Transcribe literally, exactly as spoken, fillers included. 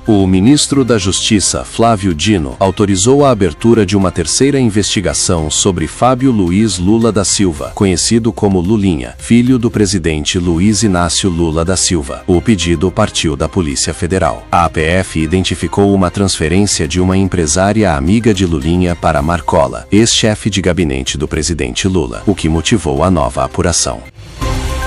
O ministro da Justiça, Flávio Dino, autorizou a abertura de uma terceira investigação sobre Fábio Luiz Lula da Silva, conhecido como Lulinha, filho do presidente Luiz Inácio Lula da Silva. O pedido partiu da Polícia Federal. A A P F identificou uma transferência de uma empresária amiga de Lulinha para Marcola, ex-chefe de gabinete do presidente Lula, o que motivou a nova apuração.